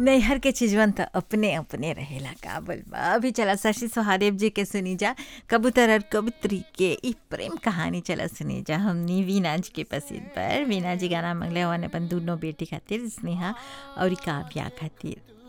नैहर के चिजवन त अपने अपने रहेला का बोलबा। अभी चला शशि सोहादेव जी के सुनी जा कबूतर और कबूतरी के ई प्रेम कहानी चला सुनी जा हमनी वीना जी के पसीद पर। वीना जी गाना मंगले हवन अपन दोनों बेटी खातिर स्नेहा और काव्या खातिर।